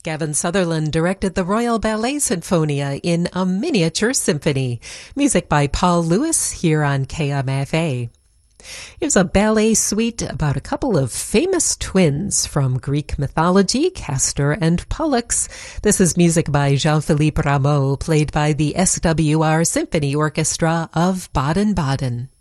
Gavin Sutherland directed the Royal Ballet Sinfonia in a miniature symphony. Music by Paul Lewis here on KMFA. Here's a ballet suite about a couple of famous twins from Greek mythology, Castor and Pollux. This is music by Jean-Philippe Rameau, played by the SWR Symphony Orchestra of Baden-Baden.